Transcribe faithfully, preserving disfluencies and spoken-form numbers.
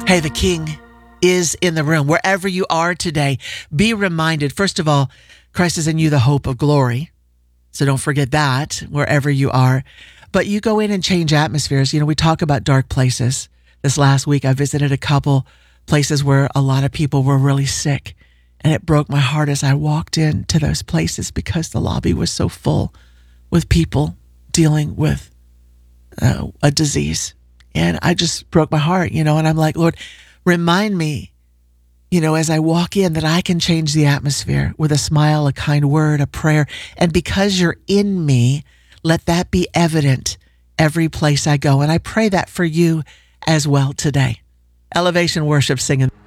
Hey, the King is in the room. Wherever you are today, be reminded, first of all, Christ is in you, the hope of glory. So don't forget that wherever you are. But you go in and change atmospheres. You know, we talk about dark places. This last week, I visited a couple places where a lot of people were really sick. And it broke my heart as I walked into those places because the lobby was so full with people dealing with uh, a disease. And I just broke my heart, you know, and I'm like, Lord, remind me, you know, as I walk in that I can change the atmosphere with a smile, a kind word, a prayer. And because you're in me, let that be evident every place I go. And I pray that for you as well today. Elevation Worship singing.